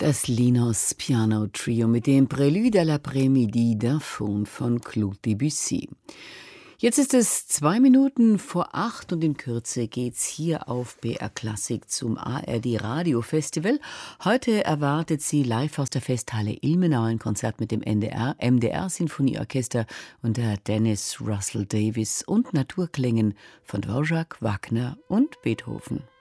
Das Linos Piano Trio mit dem Prélude à l'après-midi d'Aphone von Claude Debussy. Jetzt ist es 7:02 und in Kürze geht's hier auf BR Klassik zum ARD Radio Festival. Heute erwartet Sie live aus der Festhalle Ilmenau ein Konzert mit dem MDR Sinfonieorchester unter Dennis Russell Davis und Naturklängen von Dvorak, Wagner und Beethoven.